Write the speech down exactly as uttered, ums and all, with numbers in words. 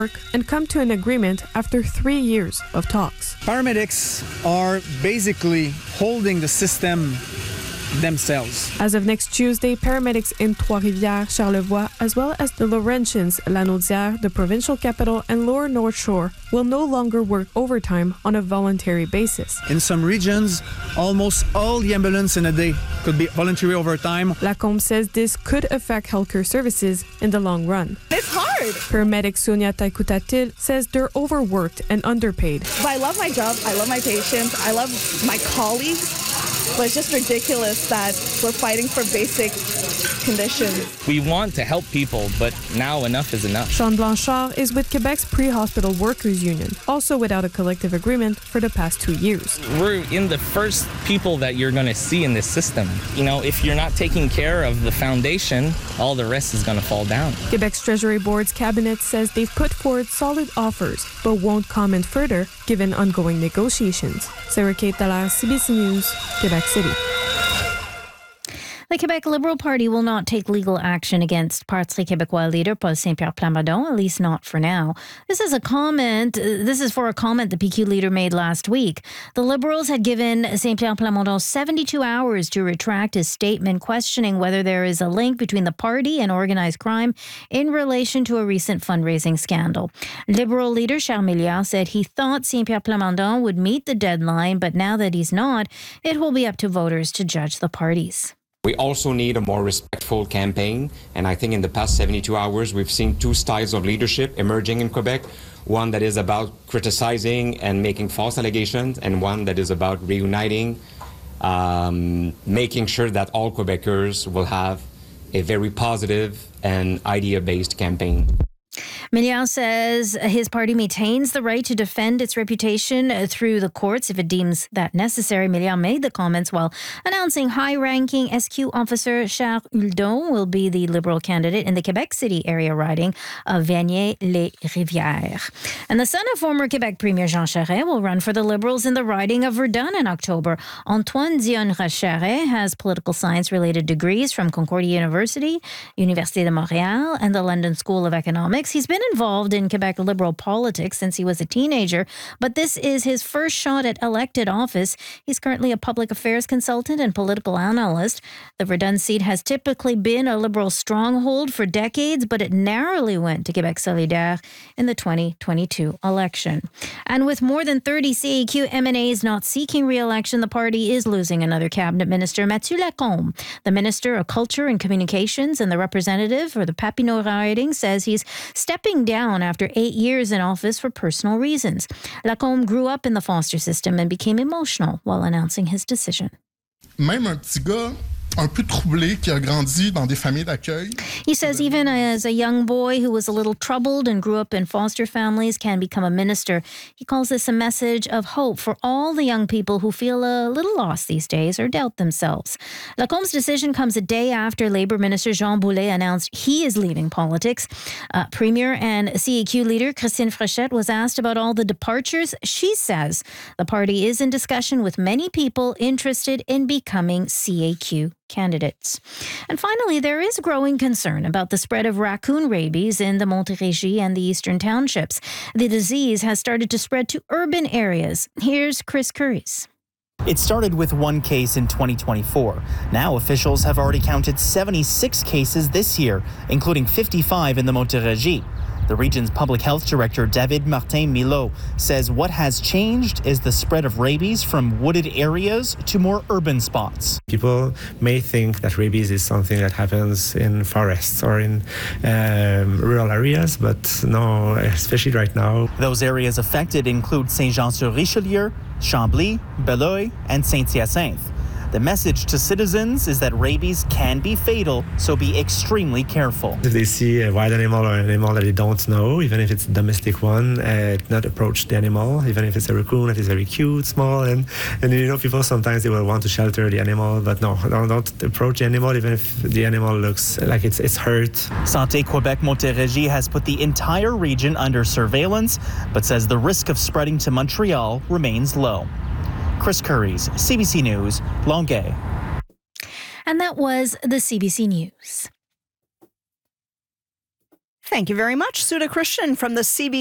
and come to an agreement after three years of talks. Paramedics are basically holding the system themselves. As of next Tuesday, paramedics in Trois-Rivières, Charlevoix, as well as the Laurentians, Lanaudière, the provincial capital, and Lower North Shore will no longer work overtime on a voluntary basis. In some regions, almost all the ambulance in a day could be voluntary overtime. Lacombe says this could affect healthcare services in the long run. It's hard. Paramedic Sonia Taikutatil says they're overworked and underpaid. But I love my job, I love my patients, I love my colleagues. But it's just ridiculous that we're fighting for basic conditions. We want to help people, but now enough is enough. Sean Blanchard is with Quebec's Pre-Hospital Workers Union, also without a collective agreement for the past two years. We're in the first people that you're going to see in this system. You know, if you're not taking care of the foundation, all the rest is going to fall down. Quebec's Treasury Board's cabinet says they've put forward solid offers, but won't comment further given ongoing negotiations. Sarah Kate Dallaire, C B C News, Quebec City. The Quebec Liberal Party will not take legal action against Parti Québécois leader Paul Saint-Pierre Plamondon, at least not for now. This is a comment, this is for a comment the P Q leader made last week. The Liberals had given Saint-Pierre Plamondon seventy-two hours to retract his statement questioning whether there is a link between the party and organized crime in relation to a recent fundraising scandal. Liberal leader Charles Milliard said he thought Saint-Pierre Plamondon would meet the deadline, but now that he's not, it will be up to voters to judge the parties. We also need a more respectful campaign, and I think in the past seventy-two hours we've seen two styles of leadership emerging in Quebec. One that is about criticizing and making false allegations, and one that is about reuniting, um, making sure that all Quebecers will have a very positive and idea-based campaign. Milliard says his party maintains the right to defend its reputation through the courts if it deems that necessary. Milliard made the comments while announcing high-ranking S Q officer Charles Huldon will be the Liberal candidate in the Quebec City area riding of Vanier-les-Rivières. And the son of former Quebec Premier Jean Charest will run for the Liberals in the riding of Verdun in October. Antoine Dion Charest has political science-related degrees from Concordia University, Université de Montréal, and the London School of Economics. He's been involved in Quebec Liberal politics since he was a teenager, but this is his first shot at elected office. He's currently a public affairs consultant and political analyst. The Verdun seat has typically been a Liberal stronghold for decades, but it narrowly went to Québec Solidaire in the twenty twenty-two election. And with more than thirty C A Q M N As not seeking re-election, the party is losing another cabinet minister, Mathieu Lacombe. The Minister of Culture and Communications and the representative for the Papineau riding says he's stepping down after eight years in office for personal reasons. Lacombe grew up in the foster system and became emotional while announcing his decision. Même un petit gars un peu troublé qui a grandi dans des familles d'accueil. He says even as a young boy who was a little troubled and grew up in foster families can become a minister. He calls this a message of hope for all the young people who feel a little lost these days or doubt themselves. Lacombe's decision comes a day after Labour Minister Jean Boulet announced he is leaving politics. Uh, Premier and C A Q leader Christine Fréchette was asked about all the departures. She says the party is in discussion with many people interested in becoming C A Q candidates. And finally, there is growing concern about the spread of raccoon rabies in the Montérégie and the eastern townships. The disease has started to spread to urban areas. Here's Chris Curries. It started with one case in twenty twenty-four. Now officials have already counted seventy-six cases this year, including fifty-five in the Montérégie. The region's public health director, David Martin Milot, says what has changed is the spread of rabies from wooded areas to more urban spots. People may think that rabies is something that happens in forests or in um, rural areas, but no, especially right now. Those areas affected include Saint-Jean-sur-Richelieu, Chambly, Beloeil, and Saint-Hyacinthe. The message to citizens is that rabies can be fatal, so be extremely careful. If they see a wild animal or an animal that they don't know, even if it's a domestic one, uh, not approach the animal, even if it's a raccoon that is very cute, small, and, and you know, people sometimes they will want to shelter the animal, but no, don't, don't approach the animal even if the animal looks like it's, it's hurt. Santé Québec Montérégie has put the entire region under surveillance, but says the risk of spreading to Montreal remains low. Chris Curries, C B C News, Longueuil. And that was the C B C News. Thank you very much, Suda Christian from the C B